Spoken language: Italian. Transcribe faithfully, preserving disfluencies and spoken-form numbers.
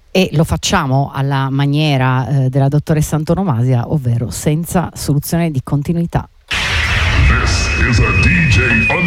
e lo facciamo alla maniera eh, della dottoressa Antonomasia, ovvero senza soluzione di continuità. This is a D J